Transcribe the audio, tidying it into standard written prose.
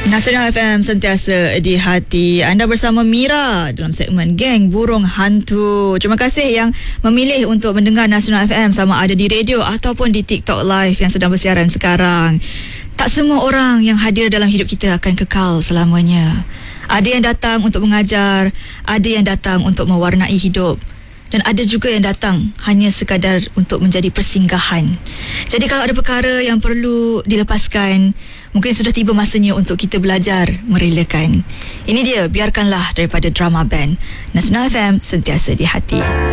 Nasional FM sentiasa di hati. Anda bersama Mira dalam segmen Geng Burung Hantu. Terima kasih yang memilih untuk mendengar Nasional FM sama ada di radio ataupun di TikTok Live yang sedang bersiaran sekarang. Tak semua orang yang hadir dalam hidup kita akan kekal selamanya. Ada yang datang untuk mengajar, ada yang datang untuk mewarnai hidup, dan ada juga yang datang hanya sekadar untuk menjadi persinggahan. Jadi kalau ada perkara yang perlu dilepaskan, mungkin sudah tiba masanya untuk kita belajar merelakan. Ini dia Biarkanlah daripada Drama Band. Nasional FM sentiasa di hati.